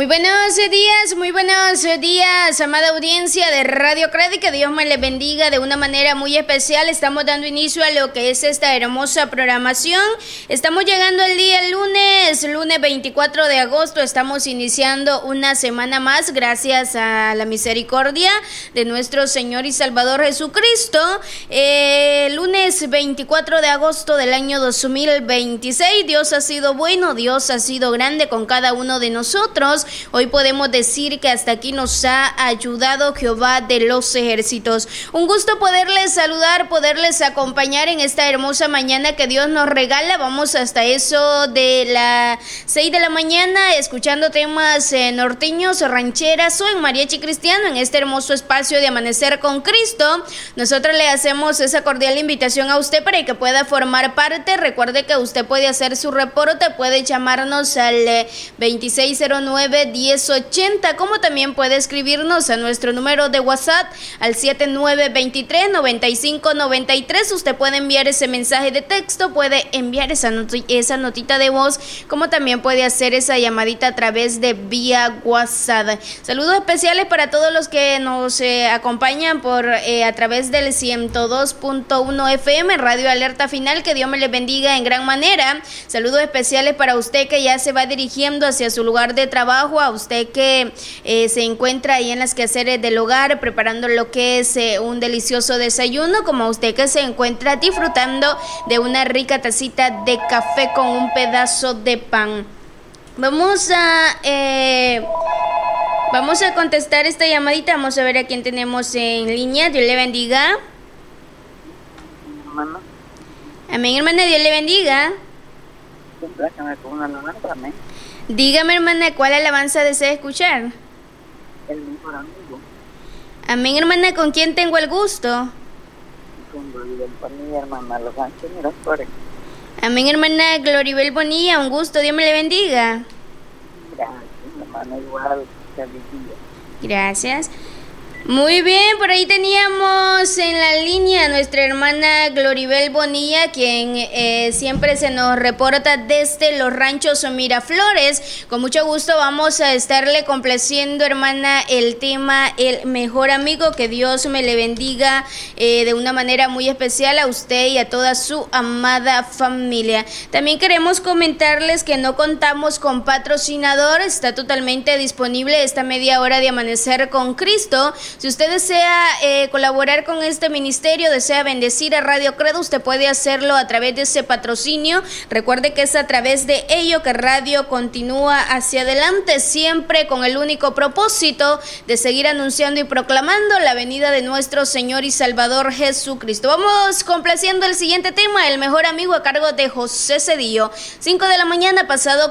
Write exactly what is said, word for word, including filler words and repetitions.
Muy buenos días, muy buenos días, amada audiencia de Radio Credit, que Dios me les bendiga de una manera muy especial. Estamos dando inicio a lo que es esta hermosa programación. Estamos llegando el día lunes, lunes veinticuatro de agosto, estamos iniciando una semana más gracias a la misericordia de nuestro Señor y Salvador Jesucristo. Eh, lunes veinticuatro de agosto del año dos mil veintiséis, Dios ha sido bueno, Dios ha sido grande con cada uno de nosotros. Hoy podemos decir que hasta aquí nos ha ayudado Jehová de los ejércitos. Un gusto poderles saludar, poderles acompañar en esta hermosa mañana que Dios nos regala. Vamos hasta eso de las seis de la mañana escuchando temas eh, norteños, rancheras o en mariachi cristiano en este hermoso espacio de Amanecer con Cristo. Nosotros le hacemos esa cordial invitación a usted para que pueda formar parte. Recuerde que usted puede hacer su reporte, puede llamarnos al eh, veintiséis cero nueve diez ochenta, como también puede escribirnos a nuestro número de WhatsApp al siete nueve dos tres nueve cinco nueve tres. Usted puede enviar ese mensaje de texto, puede enviar esa, noti- esa notita de voz, como también puede hacer esa llamadita a través de vía WhatsApp. Saludos especiales para todos los que nos eh, acompañan por eh, a través del ciento dos punto uno F M, Radio Alerta Final, que Dios me les bendiga en gran manera. Saludos especiales para usted que ya se va dirigiendo hacia su lugar de trabajo, a usted que eh, se encuentra ahí en las quehaceres del hogar preparando lo que es eh, un delicioso desayuno, como a usted que se encuentra disfrutando de una rica tacita de café con un pedazo de pan. Vamos a eh, vamos a contestar esta llamadita. Vamos a ver a quién tenemos en línea. Dios le bendiga. Hermano. Amén, hermana, Dios le bendiga. Complácame con una alabanza, amén. Dígame, hermana, ¿cuál alabanza desea escuchar? El mejor amigo. Amén, hermana, ¿con quién tengo el gusto? Con Gloribel Bonilla, hermana, Los Ángeles Miraflores. Amén, hermana Gloribel Bonilla, un gusto, Dios me le bendiga. Gracias, hermana, igual, feliz día. Gracias. Muy bien, por ahí teníamos en la línea a nuestra hermana Gloribel Bonilla, quien eh, siempre se nos reporta desde los ranchos Miraflores. Con mucho gusto vamos a estarle complaciendo, hermana, el tema El Mejor Amigo. Que Dios me le bendiga eh, de una manera muy especial a usted y a toda su amada familia. También queremos comentarles que no contamos con patrocinador, está totalmente disponible esta media hora de Amanecer con Cristo. Si usted desea eh, colaborar con este ministerio, desea bendecir a Radio Credo, usted puede hacerlo a través de ese patrocinio. Recuerde que es a través de ello que Radio continúa hacia adelante, siempre con el único propósito de seguir anunciando y proclamando la venida de nuestro Señor y Salvador Jesucristo. Vamos complaciendo el siguiente tema, El Mejor Amigo, a cargo de José Cedillo. cinco de la mañana, pasado